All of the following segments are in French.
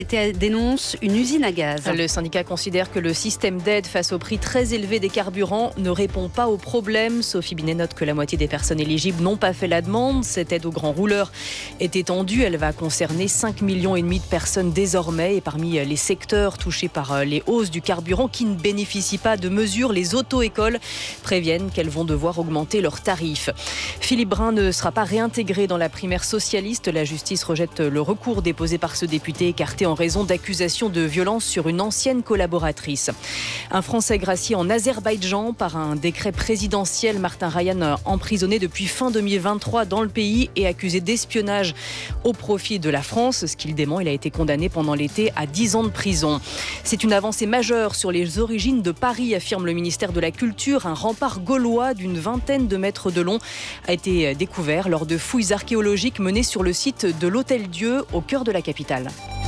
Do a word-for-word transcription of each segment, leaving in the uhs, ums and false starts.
Dénonce une usine à gaz. Le syndicat considère que le système d'aide face au prix très élevé des carburants ne répond pas au problème. Sophie Binet note que la moitié des personnes éligibles n'ont pas fait la demande. Cette aide aux grands rouleurs est étendue. Elle va concerner cinq millions et demi de personnes désormais. Et parmi les secteurs touchés par les hausses du carburant qui ne bénéficient pas de mesures, les auto-écoles préviennent qu'elles vont devoir augmenter leurs tarifs. Philippe Brun ne sera pas réintégré dans la primaire socialiste. La justice rejette le recours déposé par ce député écarté en raison d'accusations de violence sur une ancienne collaboratrice. Un Français gracié en Azerbaïdjan par un décret présidentiel. Martin Ryan, emprisonné depuis fin deux mille vingt-trois dans le pays et accusé d'espionnage au profit de la France. Ce qu'il dément, il a été condamné pendant l'été à dix ans de prison. C'est une avancée majeure sur les origines de Paris, affirme le ministère de la Culture. Un rempart gaulois d'une vingtaine de mètres de long a été découvert lors de fouilles archéologiques menées sur le site de l'Hôtel-Dieu au cœur de la capitale.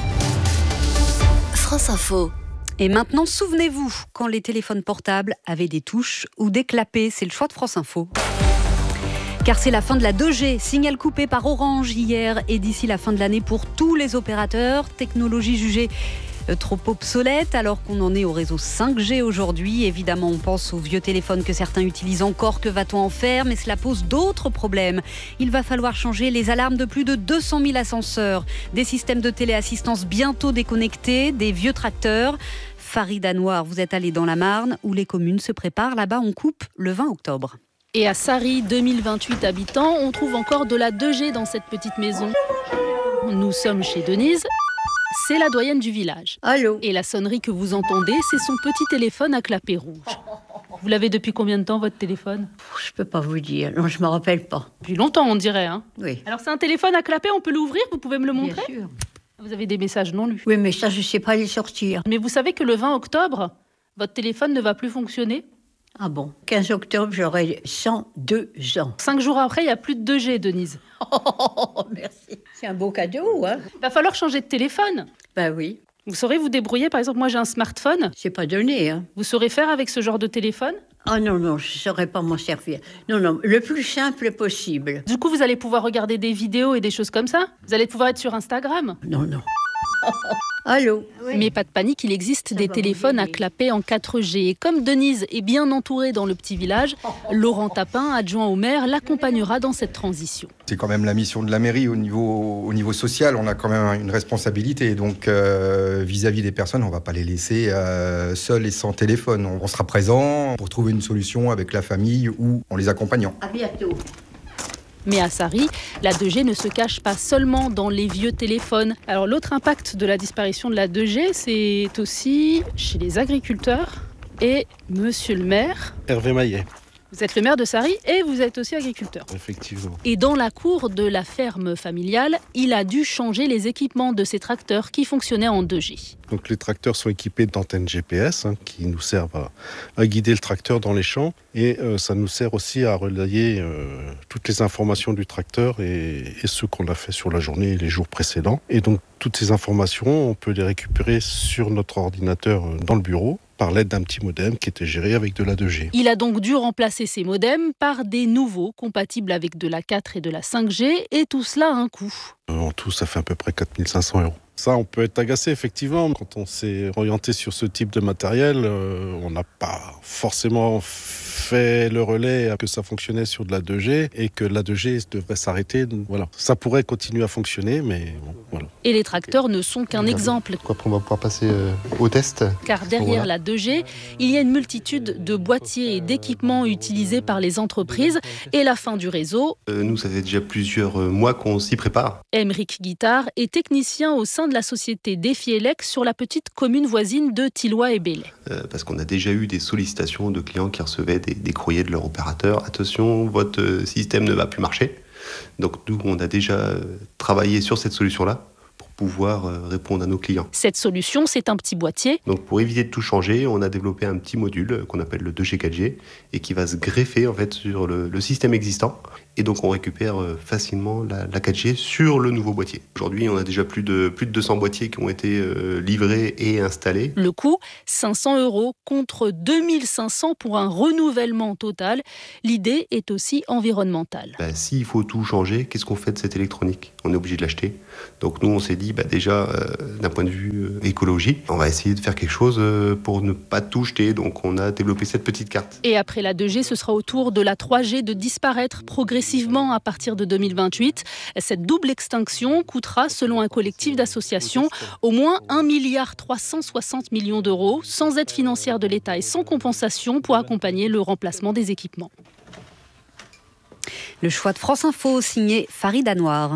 France Info. Et maintenant, souvenez-vous, quand les téléphones portables avaient des touches ou des clapets, c'est le choix de France Info. Car c'est la fin de la deux G, signal coupé par Orange hier et d'ici la fin de l'année pour tous les opérateurs. Technologie jugée trop obsolète alors qu'on en est au réseau cinq G aujourd'hui. Évidemment, on pense aux vieux téléphones que certains utilisent encore. Que va-t-on en faire ? Mais cela pose d'autres problèmes. Il va falloir changer les alarmes de plus de deux cent mille ascenseurs, des systèmes de téléassistance bientôt déconnectés, des vieux tracteurs. Farid Anouar, vous êtes allé dans la Marne où les communes se préparent. Là-bas, on coupe le vingt octobre. Et à Sarry, deux mille vingt-huit habitants, on trouve encore de la deux G dans cette petite maison. Nous sommes chez Denise. C'est la doyenne du village. Allô ? Et la sonnerie que vous entendez, c'est son petit téléphone à clapet rouge. Vous l'avez depuis combien de temps, votre téléphone ? Je peux pas vous dire. Non, je me rappelle pas. Depuis longtemps, on dirait. Hein ? Oui. Alors, c'est un téléphone à clapet, on peut l'ouvrir ? Vous pouvez me le montrer ? Bien sûr. Vous avez des messages non lus. Oui, mais ça, je sais pas les sortir. Mais vous savez que le vingt octobre, votre téléphone ne va plus fonctionner ? Ah bon ? quinze octobre, j'aurai cent deux ans. Cinq jours après, il n'y a plus de deux G, Denise. Oh, merci. C'est un beau cadeau, hein ? Il va falloir changer de téléphone. Ben oui. Vous saurez vous débrouiller ? Par exemple, moi, j'ai un smartphone. C'est pas donné, hein ? Vous saurez faire avec ce genre de téléphone ? Ah non, non, je saurais pas m'en servir. Non, non, le plus simple possible. Du coup, vous allez pouvoir regarder des vidéos et des choses comme ça ? Vous allez pouvoir être sur Instagram ? Non, non. Allô ? Oui. Mais pas de panique, il existe ça des téléphones à clapet en quatre G. Et comme Denise est bien entourée dans le petit village, Laurent Tapin, adjoint au maire, l'accompagnera dans cette transition. C'est quand même la mission de la mairie au niveau, au niveau social. On a quand même une responsabilité. Donc, euh, vis-à-vis des personnes, on ne va pas les laisser euh, seuls et sans téléphone. On, on sera présent pour trouver une solution avec la famille ou en les accompagnant. À bientôt. Mais à Sarry, la deux G ne se cache pas seulement dans les vieux téléphones. Alors l'autre impact de la disparition de la deux G, c'est aussi chez les agriculteurs et monsieur le maire. Hervé Maillet. Vous êtes le maire de Sarry et vous êtes aussi agriculteur. Effectivement. Et dans la cour de la ferme familiale, il a dû changer les équipements de ses tracteurs qui fonctionnaient en deux G. Donc les tracteurs sont équipés d'antennes G P S hein, qui nous servent à, à guider le tracteur dans les champs. Et euh, ça nous sert aussi à relayer euh, toutes les informations du tracteur et, et ce qu'on a fait sur la journée et les jours précédents. Et donc toutes ces informations, on peut les récupérer sur notre ordinateur dans le bureau, par l'aide d'un petit modem qui était géré avec de la deux G. Il a donc dû remplacer ces modems par des nouveaux compatibles avec de la quatre et de la cinq G et tout cela a un coût. En tout, ça fait à peu près quatre mille cinq cents euros. Ça, on peut être agacé, effectivement. Quand on s'est orienté sur ce type de matériel, euh, on n'a pas forcément fait le relais à que ça fonctionnait sur de la deux G et que la deux G devrait s'arrêter. Donc, voilà. Ça pourrait continuer à fonctionner, mais bon, voilà. Et les tracteurs ne sont qu'un exemple. Après, on va pouvoir passer euh, au test. Car derrière voilà. la deux G, il y a une multitude de boîtiers et d'équipements utilisés par les entreprises et la fin du réseau. Euh, nous, ça fait déjà plusieurs mois qu'on s'y prépare. Émeric Guittard est technicien au sein de la société Defielec sur la petite commune voisine de Tilloy et Belley. Euh, parce qu'on a déjà eu des sollicitations de clients qui recevaient des, des courriers de leur opérateur. Attention, votre système ne va plus marcher. Donc nous, on a déjà travaillé sur cette solution-là pour pouvoir répondre à nos clients. Cette solution, c'est un petit boîtier. Donc pour éviter de tout changer, on a développé un petit module qu'on appelle le deux G quatre G et qui va se greffer en fait sur le, le système existant Et donc on récupère facilement la, la quatre G sur le nouveau boîtier. Aujourd'hui, on a déjà plus de, plus de deux cents boîtiers qui ont été euh, livrés et installés. Le coût, cinq cents euros contre deux mille cinq cents pour un renouvellement total. L'idée est aussi environnementale. Bah, s'il faut tout changer, qu'est-ce qu'on fait de cette électronique ? On est obligé de l'acheter. Donc nous, on s'est dit, bah, déjà, euh, d'un point de vue euh, écologie, on va essayer de faire quelque chose euh, pour ne pas tout jeter. Donc on a développé cette petite carte. Et après la deux G, ce sera au tour de la trois G de disparaître progressivement à partir de deux mille vingt-huit. Cette double extinction coûtera, selon un collectif d'associations, au moins un milliard trois cent soixante millions d'euros, sans aide financière de l'État et sans compensation pour accompagner le remplacement des équipements. Le choix de France Info, signé Farid Anouar.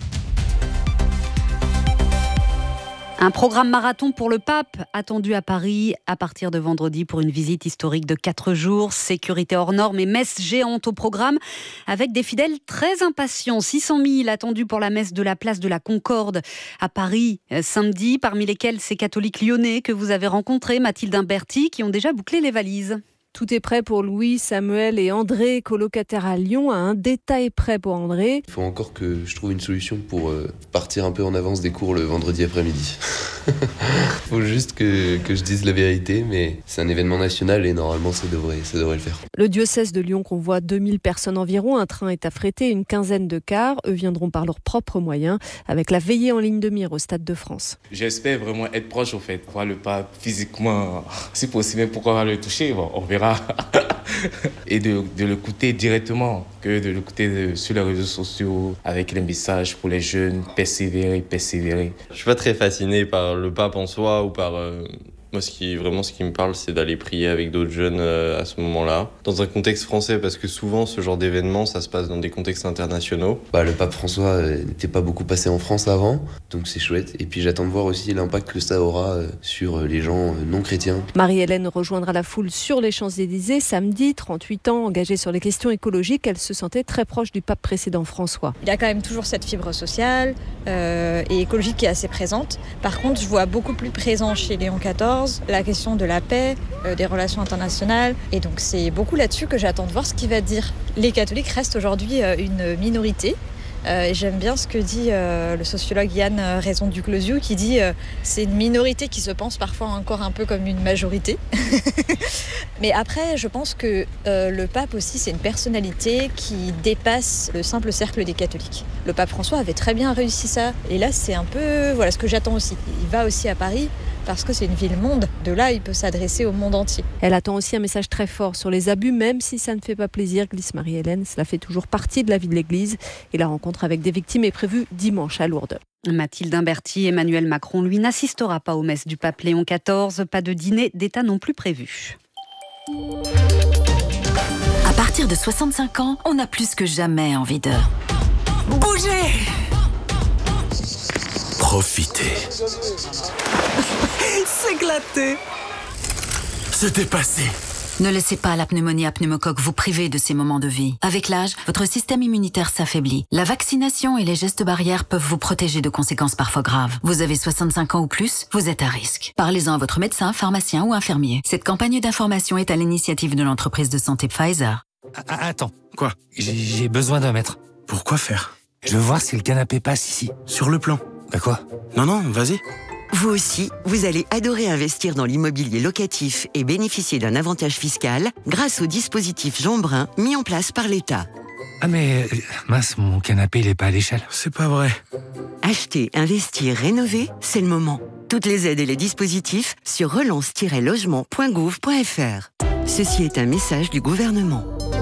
Un programme marathon pour le pape, attendu à Paris à partir de vendredi pour une visite historique de quatre jours. Sécurité hors normes et messe géante au programme, avec des fidèles très impatients. six cent mille attendus pour la messe de la place de la Concorde à Paris samedi, parmi lesquels ces catholiques lyonnais que vous avez rencontrés, Mathilde Imberti, qui ont déjà bouclé les valises. Tout est prêt pour Louis, Samuel et André, colocataires à Lyon. À un détail près pour André. Il faut encore que je trouve une solution pour euh, partir un peu en avance des cours le vendredi après-midi. Il faut juste que, que je dise la vérité, mais c'est un événement national et normalement ça devrait, ça devrait le faire. Le diocèse de Lyon convoie deux mille personnes environ. Un train est affrété, une quinzaine de cars. Eux viendront par leurs propres moyens, avec la veillée en ligne de mire au Stade de France. J'espère vraiment être proche, au fait, voir le pape physiquement, si possible, pourquoi le toucher, bon, on verra. Et de, de l'écouter directement que de l'écouter de, sur les réseaux sociaux avec les messages pour les jeunes, persévérer, persévérer. Je suis pas très fasciné par le pape en soi ou par... Euh... Moi, ce qui, vraiment, ce qui me parle, c'est d'aller prier avec d'autres jeunes euh, à ce moment-là. Dans un contexte français, parce que souvent, ce genre d'événement, ça se passe dans des contextes internationaux. Bah, le pape François n'était pas beaucoup passé en France avant, donc c'est chouette. Et puis j'attends de voir aussi l'impact que ça aura sur les gens non chrétiens. Marie-Hélène rejoindra la foule sur les Champs-Élysées samedi. trente-huit ans, engagée sur les questions écologiques, elle se sentait très proche du pape précédent François. Il a quand même toujours cette fibre sociale euh, et écologique qui est assez présente. Par contre, je vois beaucoup plus présent chez Léon quatorze la question de la paix, euh, des relations internationales. Et donc c'est beaucoup là-dessus que j'attends de voir ce qu'il va dire. Les catholiques restent aujourd'hui euh, une minorité. Euh, et j'aime bien ce que dit euh, le sociologue Yann Raison-Duclosiou, qui dit euh, c'est une minorité qui se pense parfois encore un peu comme une majorité. Mais après, je pense que euh, le pape aussi, c'est une personnalité qui dépasse le simple cercle des catholiques. Le pape François avait très bien réussi ça. Et là, c'est un peu voilà ce que j'attends aussi. Il va aussi à Paris parce que c'est une ville-monde. De là, il peut s'adresser au monde entier. Elle attend aussi un message très fort sur les abus, même si ça ne fait pas plaisir, glisse Marie-Hélène. Cela fait toujours partie de la vie de l'Église. Et la rencontre avec des victimes est prévue dimanche à Lourdes. Mathilde Imberti, Emmanuel Macron, lui, n'assistera pas aux messes du pape Léon quatorze. Pas de dîner d'État non plus prévu. À partir de soixante-cinq ans, on a plus que jamais envie de bouger. Profiter. S'éclater. Se dépasser. Ne laissez pas la pneumonie à pneumocoque vous priver de ces moments de vie. Avec l'âge, votre système immunitaire s'affaiblit. La vaccination et les gestes barrières peuvent vous protéger de conséquences parfois graves. Vous avez soixante-cinq ans ou plus, vous êtes à risque. Parlez-en à votre médecin, pharmacien ou infirmier. Cette campagne d'information est à l'initiative de l'entreprise de santé Pfizer. Ah, attends, quoi ? J'ai besoin d'un mètre. Pourquoi faire ? Je veux voir si le canapé passe ici. Sur le plan. Bah quoi ? Non, non, vas-y. Vous aussi, vous allez adorer investir dans l'immobilier locatif et bénéficier d'un avantage fiscal grâce au dispositif Jean Brun mis en place par l'État. Ah mais, mince, mon canapé, il est pas à l'échelle. C'est pas vrai. Acheter, investir, rénover, c'est le moment. Toutes les aides et les dispositifs sur relance tiret logement point gouv point f r. Ceci est un message du gouvernement.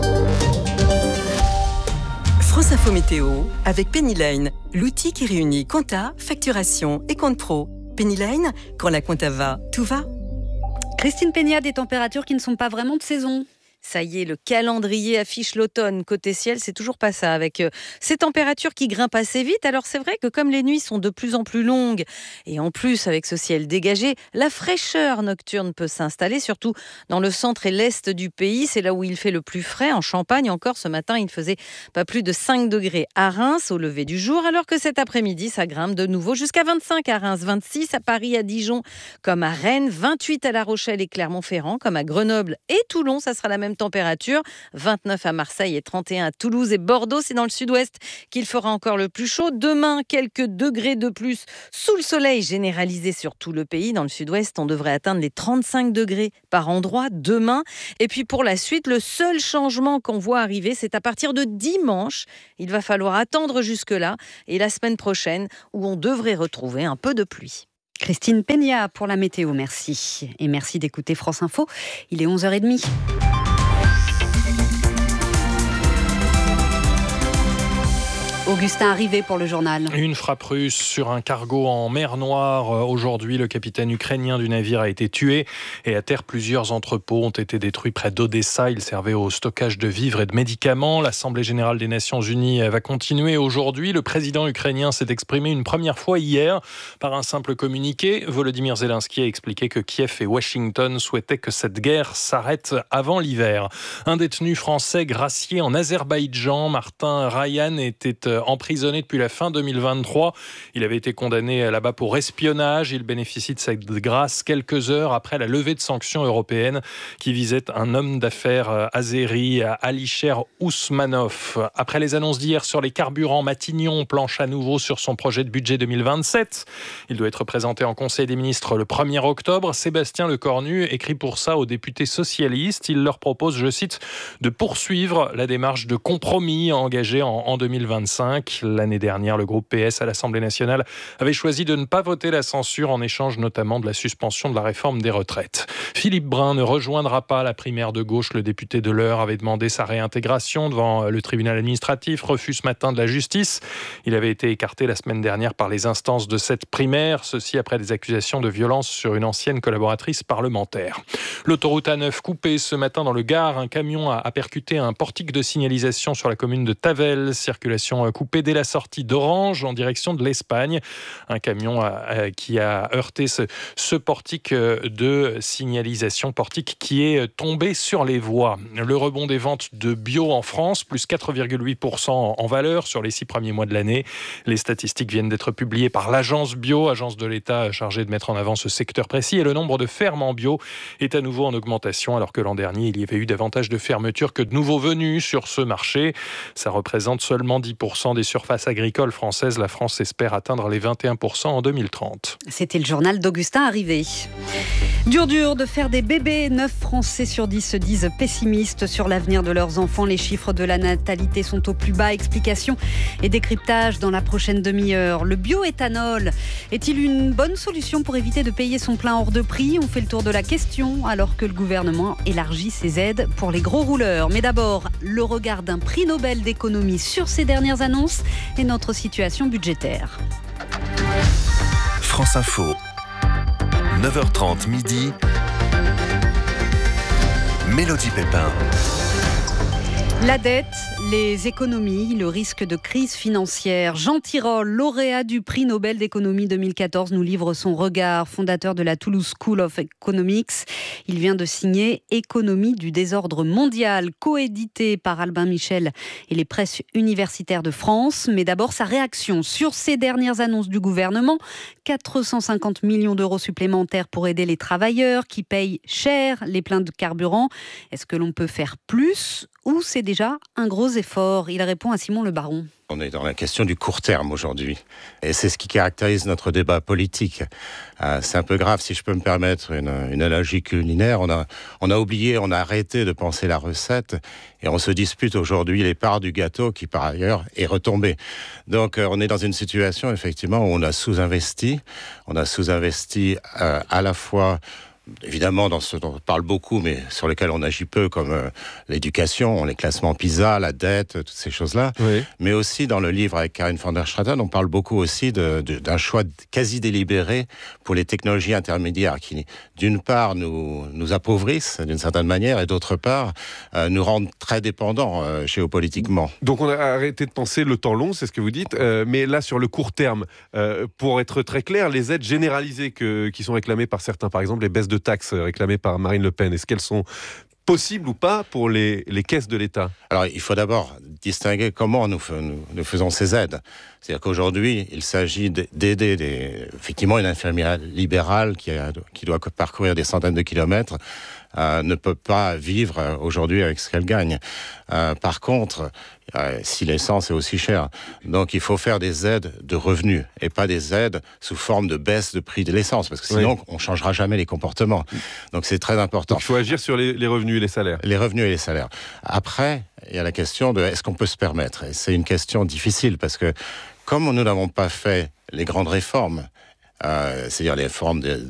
France Info Météo avec Pennyline, l'outil qui réunit compta, facturation et compte pro. Pennyline, quand la compta va, tout va. Christine Peña, des températures qui ne sont pas vraiment de saison. Ça y est, le calendrier affiche l'automne. Côté ciel, c'est toujours pas ça, avec euh, ces températures qui grimpent assez vite. Alors c'est vrai que comme les nuits sont de plus en plus longues, et en plus avec ce ciel dégagé, la fraîcheur nocturne peut s'installer, surtout dans le centre et l'est du pays. C'est là où il fait le plus frais. En Champagne, encore ce matin, il faisait pas plus de cinq degrés à Reims au lever du jour, alors que cet après-midi, ça grimpe de nouveau jusqu'à vingt-cinq à Reims, vingt-six à Paris, à Dijon, comme à Rennes, vingt-huit à La Rochelle et Clermont-Ferrand, comme à Grenoble et Toulon. Ça sera la même mêmes températures, vingt-neuf à Marseille et trente et un à Toulouse et Bordeaux. C'est dans le sud-ouest qu'il fera encore le plus chaud. Demain, quelques degrés de plus sous le soleil généralisé sur tout le pays. Dans le sud-ouest, on devrait atteindre les trente-cinq degrés par endroit demain. Et puis pour la suite, le seul changement qu'on voit arriver, c'est à partir de dimanche. Il va falloir attendre jusque-là et la semaine prochaine où on devrait retrouver un peu de pluie. Christine Peña pour la météo, merci. Et merci d'écouter France Info. Il est onze heures trente. Augustin Arrivé pour le journal. Une frappe russe sur un cargo en mer Noire. Aujourd'hui, le capitaine ukrainien du navire a été tué et à terre, plusieurs entrepôts ont été détruits près d'Odessa. Ils servaient au stockage de vivres et de médicaments. L'Assemblée générale des Nations unies va continuer aujourd'hui. Le président ukrainien s'est exprimé une première fois hier par un simple communiqué. Volodymyr Zelensky a expliqué que Kiev et Washington souhaitaient que cette guerre s'arrête avant l'hiver. Un détenu français gracié en Azerbaïdjan, Martin Ryan, était emprisonné depuis la fin deux mille vingt-trois. Il avait été condamné là-bas pour espionnage. Il bénéficie de cette grâce quelques heures après la levée de sanctions européennes qui visait un homme d'affaires azéri, Alisher Ousmanov. Après les annonces d'hier sur les carburants, Matignon planche à nouveau sur son projet de budget deux mille vingt-sept. Il doit être présenté en Conseil des ministres le premier octobre. Sébastien Lecornu écrit pour ça aux députés socialistes. Il leur propose, je cite, de poursuivre la démarche de compromis engagée en, en deux mille vingt-cinq. L'année dernière, le groupe P S à l'Assemblée nationale avait choisi de ne pas voter la censure en échange notamment de la suspension de la réforme des retraites. Philippe Brun ne rejoindra pas la primaire de gauche. Le député de l'Eure avait demandé sa réintégration devant le tribunal administratif. Refus ce matin de la justice. Il avait été écarté la semaine dernière par les instances de cette primaire. Ceci après des accusations de violence sur une ancienne collaboratrice parlementaire. L'autoroute A neuf coupée ce matin dans le Gard. Un camion a percuté un portique de signalisation sur la commune de Tavel. Circulation coupé dès la sortie d'Orange en direction de l'Espagne. Un camion a, qui a heurté ce, ce portique de signalisation, portique qui est tombé sur les voies. Le rebond des ventes de bio en France, plus quatre virgule huit pour cent en valeur sur les six premiers mois de l'année. Les statistiques viennent d'être publiées par l'agence bio, agence de l'État chargée de mettre en avant ce secteur précis. Et le nombre de fermes en bio est à nouveau en augmentation, alors que l'an dernier, il y avait eu davantage de fermetures que de nouveaux venus sur ce marché. Ça représente seulement dix pour cent des surfaces agricoles françaises. La France espère atteindre les vingt et un pour cent en deux mille trente. C'était le journal d'Augustin Arrivé. Dur dur de faire des bébés. neuf Français sur dix se disent pessimistes sur l'avenir de leurs enfants. Les chiffres de la natalité sont au plus bas. Explication et décryptage dans la prochaine demi-heure. Le bioéthanol est-il une bonne solution pour éviter de payer son plein hors de prix ? On fait le tour de la question alors que le gouvernement élargit ses aides pour les gros rouleurs. Mais d'abord, le regard d'un prix Nobel d'économie sur ces dernières annonces et notre situation budgétaire. France Info, neuf heures trente midi, Mélodie Pépin. La dette, les économies, le risque de crise financière. Jean Tirole, lauréat du prix Nobel d'économie deux mille quatorze, nous livre son regard. Fondateur de la Toulouse School of Economics, il vient de signer Économie du désordre mondial, coédité par Albin Michel et les presses universitaires de France. Mais d'abord, sa réaction sur ces dernières annonces du gouvernement. quatre cent cinquante millions d'euros supplémentaires pour aider les travailleurs qui payent cher les pleins de carburant. Est-ce que l'on peut faire plus ? Ou c'est déjà un gros effort ? Il répond à Simon Le Baron. On est dans la question du court terme aujourd'hui. Et c'est ce qui caractérise notre débat politique. Euh, c'est un peu grave, si je peux me permettre une, une analogie culinaire. On a, on a oublié, on a arrêté de penser la recette et on se dispute aujourd'hui les parts du gâteau qui, par ailleurs, est retombé. Donc, euh, on est dans une situation, effectivement, où on a sous-investi. On a sous-investi euh, à la fois... Évidemment, dans ce dont on parle beaucoup, mais sur lequel on agit peu, comme euh, l'éducation, les classements PISA, la dette, toutes ces choses-là. Oui. Mais aussi, dans le livre avec Karine van der Straeten, on parle beaucoup aussi de, de, d'un choix quasi délibéré pour les technologies intermédiaires qui, d'une part, nous, nous appauvrissent d'une certaine manière et d'autre part, euh, nous rendent très dépendants euh, géopolitiquement. Donc, on a arrêté de penser le temps long, c'est ce que vous dites. Euh, mais là, sur le court terme, euh, pour être très clair, les aides généralisées que, qui sont réclamées par certains, par exemple, les baisses de de taxes réclamées par Marine Le Pen, est-ce qu'elles sont possibles ou pas pour les, les caisses de l'État ? Alors, il faut d'abord distinguer comment nous, nous, nous faisons ces aides. C'est-à-dire qu'aujourd'hui, il s'agit d'aider des, effectivement une infirmière libérale qui, a, qui doit parcourir des centaines de kilomètres euh, ne peut pas vivre euh, aujourd'hui avec ce qu'elle gagne. Euh, par contre, euh, si l'essence est aussi chère, donc il faut faire des aides de revenus et pas des aides sous forme de baisse de prix de l'essence, parce que sinon oui. on ne changera jamais les comportements. Donc c'est très important. Donc, il faut agir sur les, les revenus et les salaires. Les revenus et les salaires. Après, il y a la question de est-ce qu'on peut se permettre ? Et c'est une question difficile parce que comme nous n'avons pas fait les grandes réformes, Euh, c'est-à-dire les réformes de,